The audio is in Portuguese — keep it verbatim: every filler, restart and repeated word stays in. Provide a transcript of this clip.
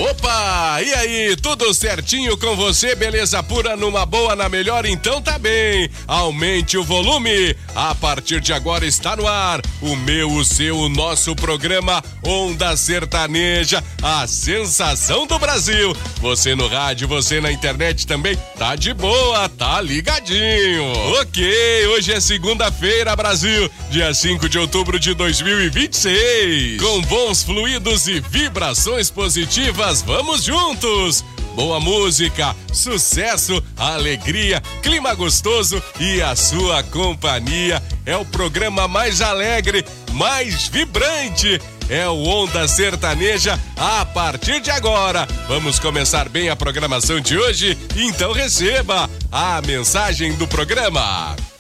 Opa, e aí, tudo certinho com você? Beleza pura, numa boa, na melhor? Então tá bem, aumente o volume, a partir de agora está no ar, o meu, o seu, o nosso programa Onda Sertaneja, a sensação do Brasil. Você no rádio, você na internet também, tá de boa, tá ligadinho. Ok, hoje é segunda-feira, Brasil, dia cinco de outubro de dois mil e vinte e seis. Com bons fluidos e vibrações positivas, vamos juntos! Boa música, sucesso, alegria, clima gostoso e a sua companhia. É o programa mais alegre, mais vibrante. É o Onda Sertaneja a partir de agora. Vamos começar bem a programação de hoje? Então receba a mensagem do programa.